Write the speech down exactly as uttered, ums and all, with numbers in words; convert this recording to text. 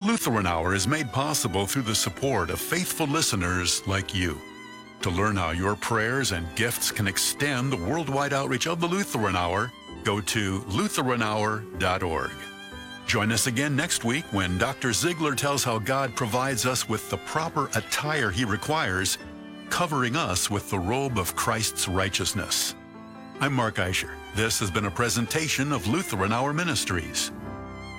Lutheran Hour is made possible through the support of faithful listeners like you. To learn how your prayers and gifts can extend the worldwide outreach of the Lutheran Hour, go to Lutheran Hour dot org. Join us again next week when Doctor Ziegler tells how God provides us with the proper attire He requires, covering us with the robe of Christ's righteousness. I'm Mark Eicher. This has been a presentation of Lutheran Hour Ministries.